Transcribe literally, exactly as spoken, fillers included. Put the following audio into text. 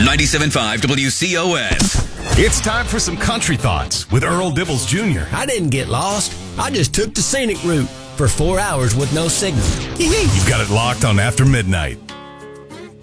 ninety-seven point five W C O S. It's time for some country thoughts with Earl Dibbles Junior I didn't get lost. I just took the scenic route for four hours with no signal. You've got it locked on After Midnight.